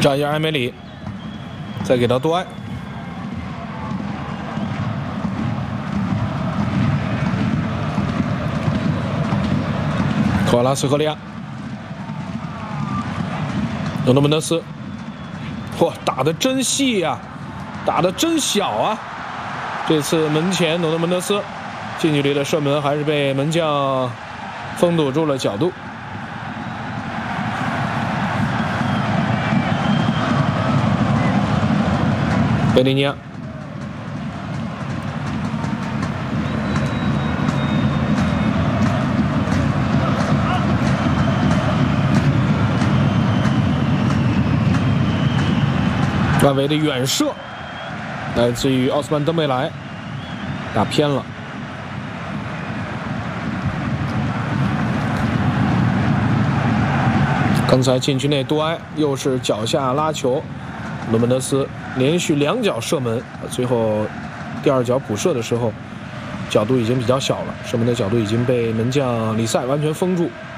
找一下埃梅里，再给到多埃。科瓦拉斯科利亚，罗德门德斯，嚯，打得真细呀，打得真小啊！这次门前罗德门德斯近距离的射门还是被门将封堵住了角度。贝利尼亚，外围的远射来自于奥斯曼登贝莱，打偏了。刚才禁区内多埃又是脚下拉球，罗门德斯连续2脚射门，最后第2脚补射的时候角度已经比较小了，射门的角度已经被门将里塞完全封住。